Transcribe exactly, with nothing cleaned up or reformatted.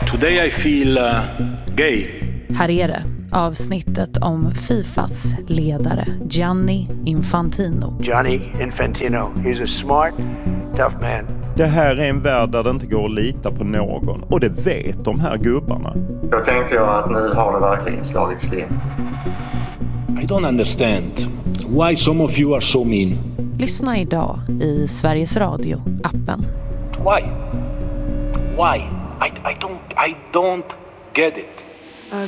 Today I feel uh, gay. Här är det, avsnittet om Fifas ledare Gianni Infantino. Gianni Infantino, he's a smart, tough man. Det här är en värld där det inte går att lita på någon. Och det vet de här gubbarna. Då tänkte jag att nu har det verkligen slagit slint. I don't understand why some of you are so mean. Lyssna idag i Sveriges Radio-appen. Why? Why? I, I don't I don't get it.